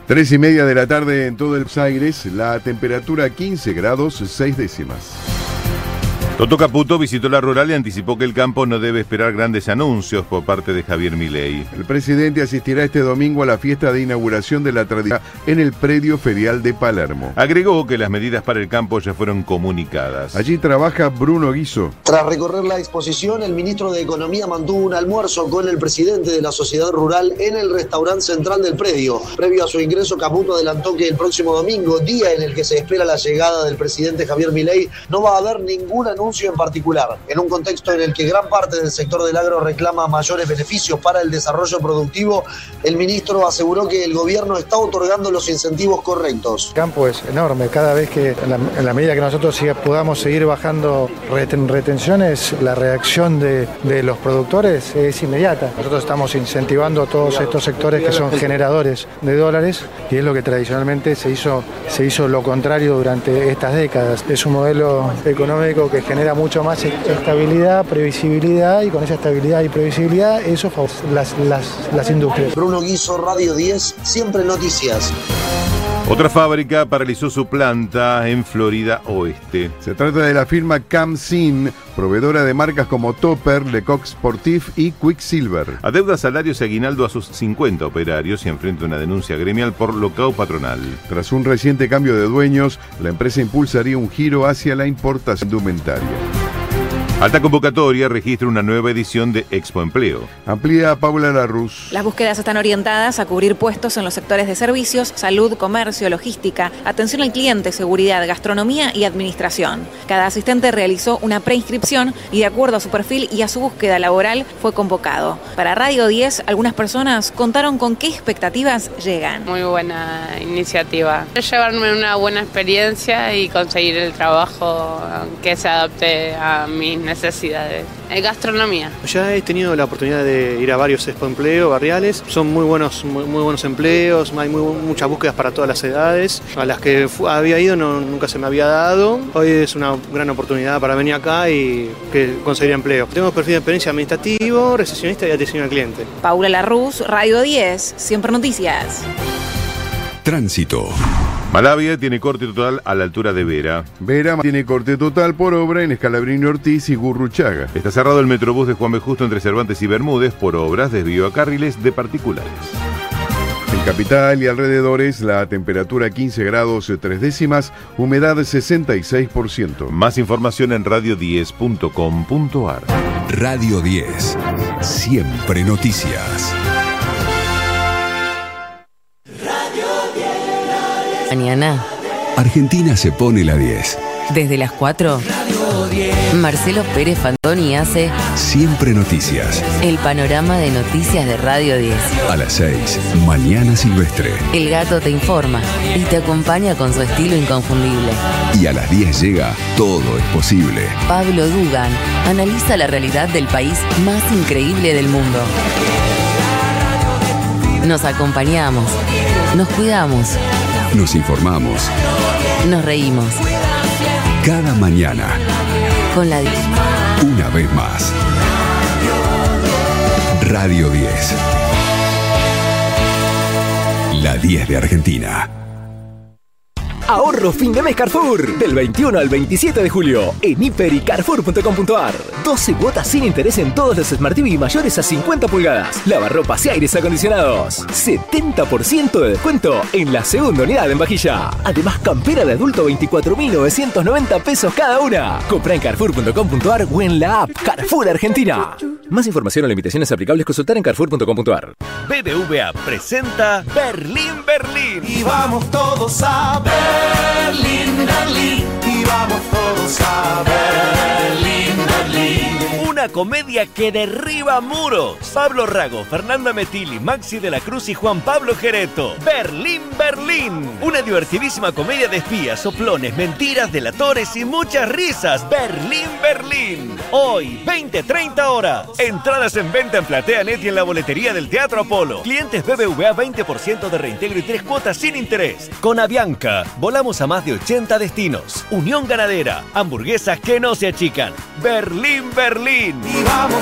3:30 de la tarde en todo el Buenos Aires, la temperatura 15 grados 6 décimas. Toto Caputo visitó la rural y anticipó que el campo no debe esperar grandes anuncios por parte de Javier Milei. El presidente asistirá este domingo a la fiesta de inauguración de la tradición en el predio ferial de Palermo. Agregó que las medidas para el campo ya fueron comunicadas. Allí trabaja Bruno Guiso. Tras recorrer la exposición, el ministro de Economía mantuvo un almuerzo con el presidente de la sociedad rural en el restaurante central del predio. Previo a su ingreso, Caputo adelantó que el próximo domingo, día en el que se espera la llegada del presidente Javier Milei, no va a haber ningún anuncio en particular. En un contexto en el que gran parte del sector del agro reclama mayores beneficios para el desarrollo productivo, el ministro aseguró que el gobierno está otorgando los incentivos correctos. El campo es enorme. Cada vez que, en la medida que nosotros podamos seguir bajando retenciones, la reacción de los productores es inmediata. Nosotros estamos incentivando a todos estos sectores que son generadores de dólares, y es lo que tradicionalmente se hizo lo contrario durante estas décadas. Es un modelo económico que genera mucho más estabilidad, previsibilidad, y con esa estabilidad y previsibilidad eso favorece las industrias. Bruno Guiso, Radio 10, siempre noticias. Otra fábrica paralizó su planta en Florida Oeste. Se trata de la firma CamSyn, proveedora de marcas como Topper, Lecoq Sportif y Quicksilver. Adeuda salarios y aguinaldo a sus 50 operarios y enfrenta una denuncia gremial por lockout patronal. Tras un reciente cambio de dueños, la empresa impulsaría un giro hacia la importación de indumentaria. Alta convocatoria registra una nueva edición de Expo Empleo. Amplía Paula Larruz. Las búsquedas están orientadas a cubrir puestos en los sectores de servicios, salud, comercio, logística, atención al cliente, seguridad, gastronomía y administración. Cada asistente realizó una preinscripción y, de acuerdo a su perfil y a su búsqueda laboral, fue convocado. Para Radio 10, algunas personas contaron con qué expectativas llegan. Muy buena iniciativa. Llevarme una buena experiencia y conseguir el trabajo que se adapte a mis necesidades. Gastronomía. Ya he tenido la oportunidad de ir a varios Expo Empleo barriales. Son muy buenos empleos, hay muchas búsquedas para todas las edades. A las que había ido nunca se me había dado. Hoy es una gran oportunidad para venir acá y conseguir empleo. Tengo perfil de experiencia administrativo, recepcionista y atención al cliente. Paula Larruz, Radio 10, siempre noticias. Tránsito. Malavia tiene corte total a la altura de Vera. Vera tiene corte total por obra en Scalabrini Ortiz y Gurruchaga. Está cerrado el Metrobús de Juan B. Justo entre Cervantes y Bermúdez por obras, desvío a carriles de particulares. En Capital y alrededores, la temperatura 15 grados 3 décimas, humedad 66%. Más información en radio10.com.ar. Radio 10. Siempre noticias. Mañana. Argentina se pone la 10. Desde las 4. Marcelo Pérez Fantoni hace Siempre noticias. el panorama de noticias de Radio 10. A las 6, Mañana Silvestre. El gato te informa y te acompaña con su estilo inconfundible. Y a las 10 llega Todo es posible. Pablo Dugan analiza la realidad del país más increíble del mundo. Nos acompañamos, nos cuidamos, Nos informamos nos reímos. cada mañana, Con la 10. una vez más. Radio 10. La 10 de Argentina. Ahorro fin de mes Carrefour, del 21 al 27 de julio, en hiper y carrefour.com.ar. 12 cuotas sin interés en todos los Smart TV mayores a 50 pulgadas, lavarropas y aires acondicionados. 70% de descuento en la segunda unidad en vajilla. Además, campera de adulto 24.990 pesos cada una. Compra en carrefour.com.ar o en la app Carrefour Argentina. Más información o limitaciones aplicables, consultar en carrefour.com.ar. BBVA presenta Berlín, Berlín. Y vamos todos a Berlín, Berlín. Y vamos todos a Berlín, Berlín. Una comedia que derriba muros. Pablo Rago, Fernanda Metilli, Maxi de la Cruz y Juan Pablo Gereto. Berlín, Berlín. Una divertidísima comedia de espías, soplones, mentiras, delatores y muchas risas. Berlín, Berlín. Hoy, 20-30 horas. Entradas en venta en PlateaNet y en la boletería del Teatro Apolo. Clientes BBVA 20% de reintegro y 3 cuotas sin interés. Con Avianca, volamos a más de 80 destinos. Unión Ganadera, hamburguesas que no se achican. Berlín, Berlín. Y vamos